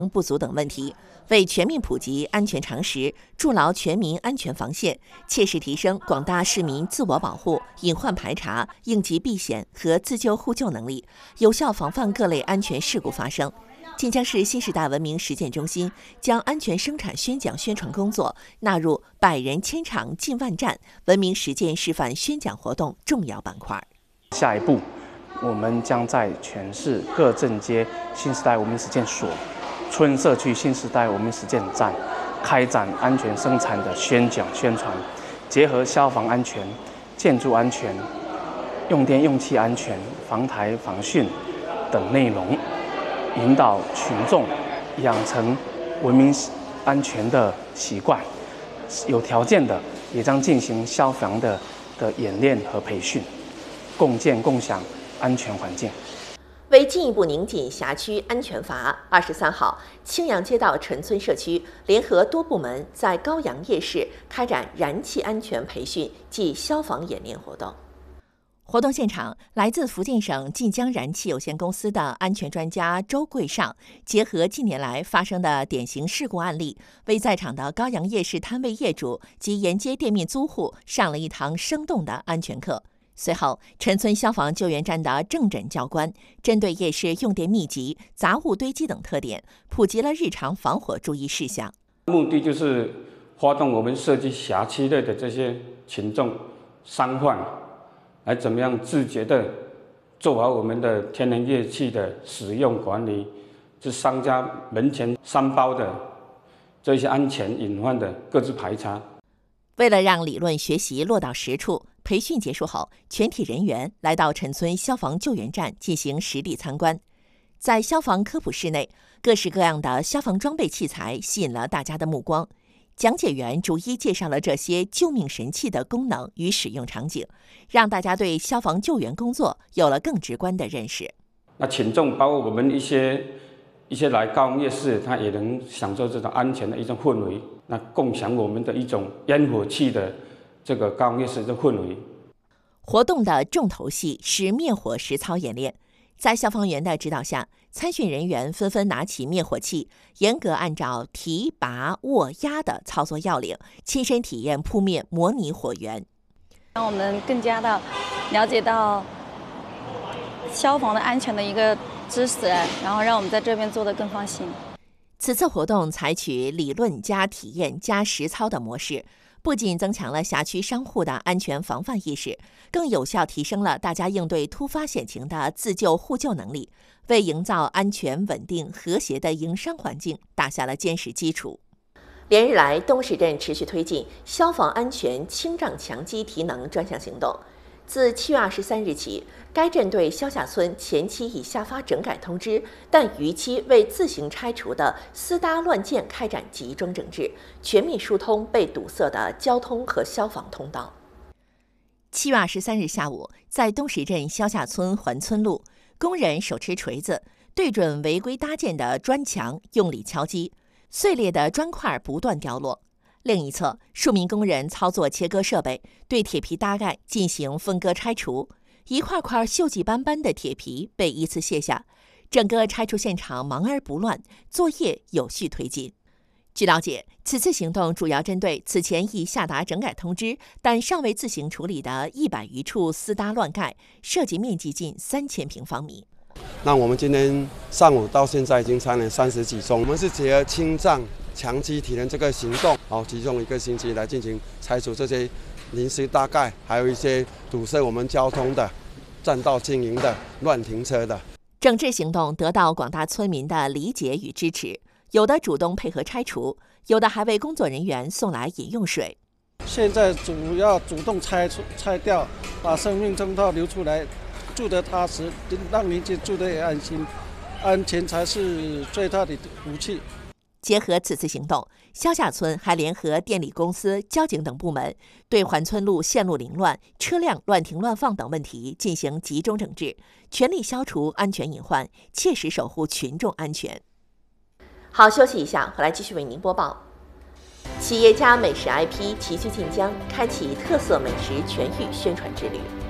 不足等问题，为全面普及安全常识，筑牢全民安全防线，切实提升广大市民自我保护、隐患排查、应急避险和自救互救能力，有效防范各类安全事故发生。晋江市新时代文明实践中心将安全生产宣讲宣传工作纳入百人千场进万战文明实践示范宣讲活动重要板块。 下一步，我们将在全市各镇街新时代文明实践所、村社区新时代文明实践站开展安全生产的宣讲宣传，结合消防安全、建筑安全、用电用气安全、防台防汛等内容，引导群众养成文明安全的习惯。有条件的也将进行消防的演练和培训，共建共享安全环境。 为进一步拧紧辖区安全阀，23号，青阳街道陈村社区联合多部门在高阳夜市开展燃气安全培训暨消防演练活动。活动现场，来自福建省晋江燃气有限公司的安全专家周桂尚，结合近年来发生的典型事故案例，为在场的高阳夜市摊位业主及沿街店面租户上了一堂生动的安全课。随后，陈村消防救援站的郑诊教官针对夜市用电密集、杂物堆积等特点，普及了日常防火注意事项。 目的就是发动我们社区辖区内的这些群众、商贩，来怎么样自觉地做好我们的天然气气的使用管理，是商家门前商包的这些安全隐患的各自排查。 为了让理论学习落到实处，培训结束后，全体人员来到陈村消防救援站进行实地参观。在消防科普室内，各式各样的消防装备器材吸引了大家的目光。讲解员逐一介绍了这些救命神器的功能与使用场景，让大家对消防救援工作有了更直观的认识。 那群众包括我们一些来高阳夜市，他也能享受这种安全的一种氛围，那共享我们的一种烟火气的这个高阳夜市的氛围。 活动的重头戏是灭火实操演练，在消防员的指导下，参训人员纷纷拿起灭火器，严格按照提、拔、握、压的操作要领，亲身体验扑灭模拟火源， 让我们更加的了解到消防的安全的一个知识，然后让我们在这边做得更放心。 此次活动采取理论加体验加实操的模式，不仅增强了辖区商户的安全防范意识，更有效提升了大家应对突发险情的自救互救能力，为营造安全、稳定、和谐的营商环境打下了坚实基础。连日来，东石镇持续推进消防安全清障强基提能专项行动。自7月23日起，该镇对萧下村前期已下发整改通知，但逾期未自行拆除的私搭乱建开展集中整治，全面疏通被堵塞的交通和消防通道。7月23日下午，在东石镇萧下村环村路，工人手持锤子对准违规搭建的砖墙用力敲击，碎裂的砖块不断掉落。另一侧，数名工人操作切割设备，对铁皮搭盖进行分割拆除，一块块锈迹斑斑的铁皮被依次卸下，整个拆除现场忙而不乱，作业有序推进。据了解，此次行动主要针对此前已下达整改通知但尚未自行处理的100余处私搭乱盖，涉及面积近3000平方米。 那我们今天上午到现在已经参了30几宗，我们是结合清障强基体能这个行动，集中1个星期来进行拆除这些临时搭盖，还有一些堵塞我们交通的、占道经营的、乱停车的。 整治行动得到广大村民的理解与支持，有的主动配合拆除，有的还为工作人员送来饮用水。 现在主要主动拆掉，把生命通道留出来，住得踏实，让民间住得也安心，安全才是最大的武器。 结合此次行动，萧下村还联合电力公司、交警等部门，对环村路线路凌乱、车辆乱停乱放等问题进行集中整治，全力消除安全隐患，切实守护群众安全。好，休息一下，回来继续为您播报。企业家美食 IP 齐聚晋江，开启特色美食全域宣传之旅。